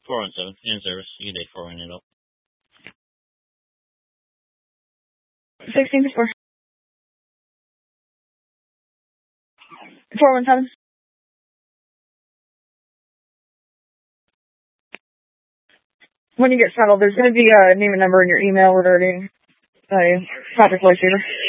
417, in service. You can take 418 up. 1654. 417. When you get settled, there's going to be a name and number in your email regarding a Project Lifesaver.